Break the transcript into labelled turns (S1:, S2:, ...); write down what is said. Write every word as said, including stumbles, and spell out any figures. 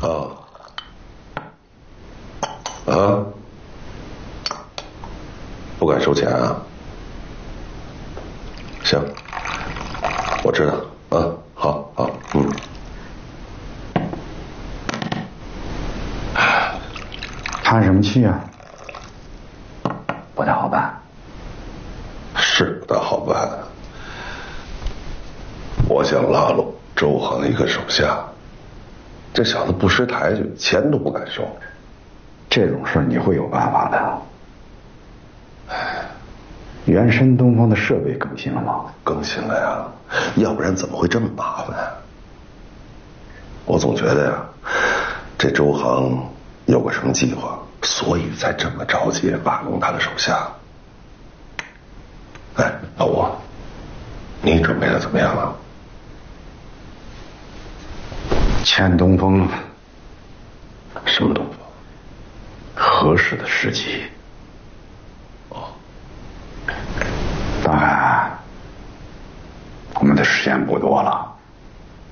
S1: 啊啊！不敢收钱啊？行，我知道啊。好，好，嗯。
S2: 叹什么气啊？不太好办。
S1: 是不大好办。我想拉拢周恒一个手下，这小子不识抬举，钱都不敢收。
S2: 这种事你会有办法的。原神东方的设备更新了吗？
S1: 更新了呀，要不然怎么会这么麻烦啊？我总觉得呀，这周航有个什么计划，所以才这么着急拉拢他的手下。哎，老吴，你准备的怎么样了？
S2: 欠东风。
S1: 什么东风？
S2: 合适的时机。
S1: 哦，
S2: 大概我们的时间不多了。